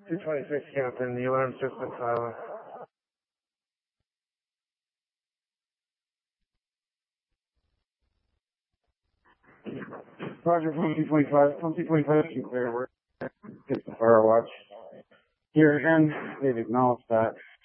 226 Captain, the alarm's just been silent. Roger, from 225, from 225, you clear work. It's the fire watch. Here again, they've acknowledged that.